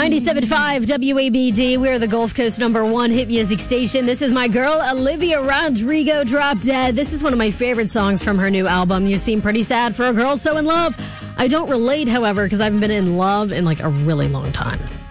97.5 WABD. We're the Gulf Coast #1 hit music station. This is my girl, Olivia Rodrigo, Drop Dead. This is one of my favorite songs from her new album. You seem pretty sad for a girl so in love. I don't relate, however, because I haven't been in love in like a really long time.